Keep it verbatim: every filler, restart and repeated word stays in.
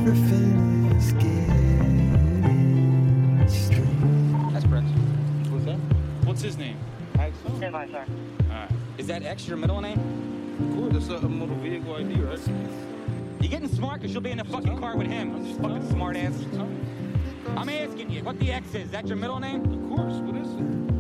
everything is getting strange. That's correct. What's that? What's his name? Axel? Yeah, my sir. Alright. Is that X your middle name? Of course, that's a, a motor vehicle I D, right? You getting smart because you'll be in the fucking car with him. You fucking smart ass. I'm asking you, what the X is? Is that your middle name? Of course, what is it?